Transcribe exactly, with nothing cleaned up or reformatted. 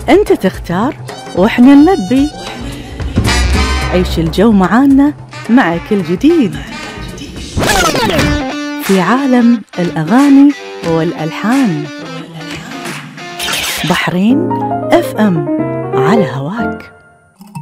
أنت تختار وإحنا نلبي. عيش الجو معانا مع كل جديد في عالم الأغاني والألحان. بحرين اف ام على هواك.